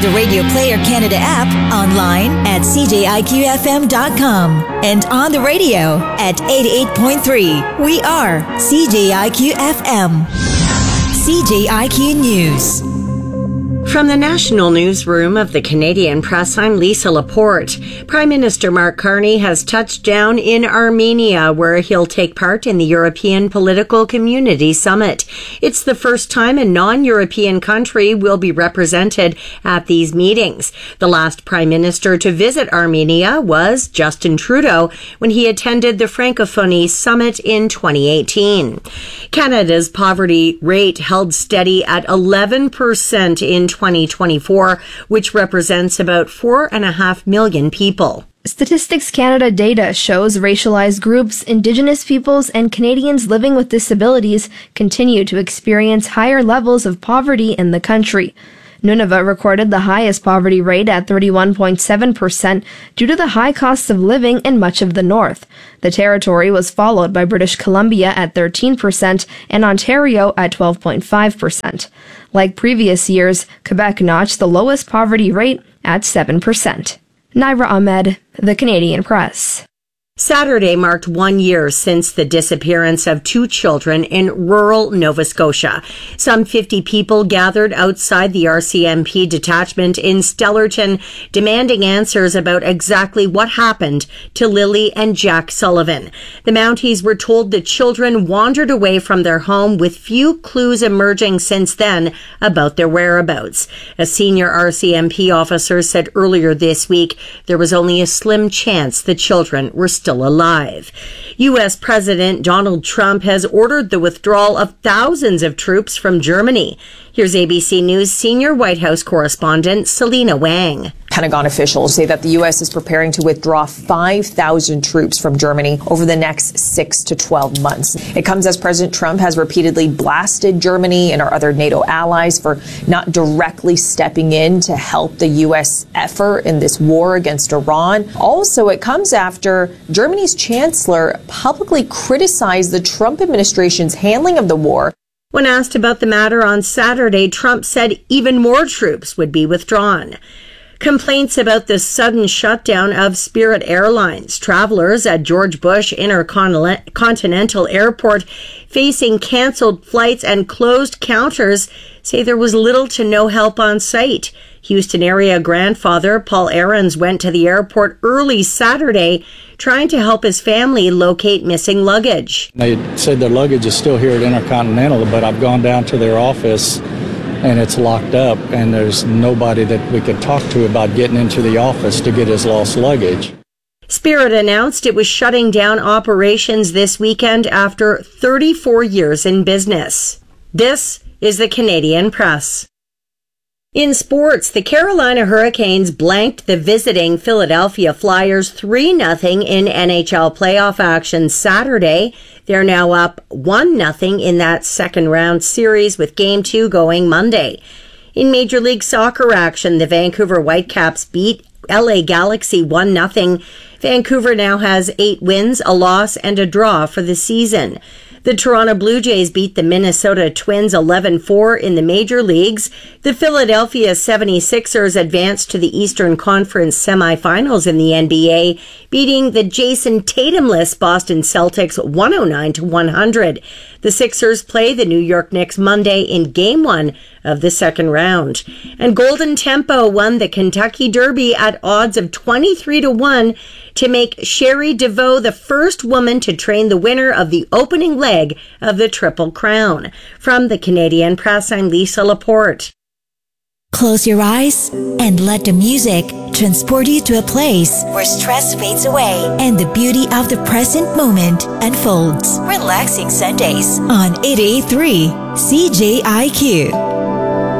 the Radio Player Canada app, online at cjiqfm.com, and on the radio at 88.3. We are CJIQ-FM. CJIQ News. From the National Newsroom of the Canadian Press, I'm Lisa Laporte. Prime Minister Mark Carney has touched down in Armenia, where he'll take part in the European Political Community Summit. It's the first time a non-European country will be represented at these meetings. The last Prime Minister to visit Armenia was Justin Trudeau when he attended the Francophonie Summit in 2018. Canada's poverty rate held steady at 11% in 2024, which represents about 4.5 million people. Statistics Canada data shows racialized groups, Indigenous peoples, and Canadians living with disabilities continue to experience higher levels of poverty in the country. Nunavut recorded the highest poverty rate at 31.7% due to the high costs of living in much of the north. The territory was followed by British Columbia at 13% and Ontario at 12.5%. Like previous years, Quebec notched the lowest poverty rate at 7%. Naira Ahmed, The Canadian Press. Saturday marked 1 year since the disappearance of 2 children in rural Nova Scotia. Some 50 people gathered outside the RCMP detachment in Stellarton, demanding answers about exactly what happened to Lily and Jack Sullivan. The Mounties were told the children wandered away from their home, with few clues emerging since then about their whereabouts. A senior RCMP officer said earlier this week there was only a slim chance the children were still alive. U.S. President Donald Trump has ordered the withdrawal of thousands of troops from Germany. Here's ABC News senior White House correspondent Selena Wang. Pentagon officials say that the U.S. is preparing to withdraw 5,000 troops from Germany over the next 6 to 12 months. It comes as President Trump has repeatedly blasted Germany and our other NATO allies for not directly stepping in to help the U.S. effort in this war against Iran. Also, it comes after Germany's chancellor publicly criticized the Trump administration's handling of the war. When asked about the matter on Saturday, Trump said even more troops would be withdrawn. Complaints about the sudden shutdown of Spirit Airlines. Travelers at George Bush Intercontinental Airport facing canceled flights and closed counters say there was little to no help on site. Houston area grandfather Paul Aarons went to the airport early Saturday trying to help his family locate missing luggage. They said their luggage is still here at Intercontinental, but I've gone down to their office and it's locked up, and there's nobody that we could talk to about getting into the office to get his lost luggage. Spirit announced it was shutting down operations this weekend after 34 years in business. This is the Canadian Press. In sports, the Carolina Hurricanes blanked the visiting Philadelphia Flyers 3-0 in NHL playoff action Saturday. They're now up 1-0 in that second-round series, with Game 2 going Monday. In Major League Soccer action, the Vancouver Whitecaps beat LA Galaxy 1-0. Vancouver now has 8 wins, a loss, and a draw for the season. The Toronto Blue Jays beat the Minnesota Twins 11-4 in the major leagues. The Philadelphia 76ers advanced to the Eastern Conference semifinals in the NBA, beating the Jason Tatum-less Boston Celtics 109-100. The Sixers play the New York Knicks Monday in Game 1 of the second round. And Golden Tempo won the Kentucky Derby at odds of 23-1 to make Sherry DeVoe the first woman to train the winner of the opening leg of the Triple Crown. From the Canadian Press, I'm Lisa Laporte. Close your eyes and let the music transport you to a place where stress fades away and the beauty of the present moment unfolds. Relaxing Sundays on 88.3 CJIQ.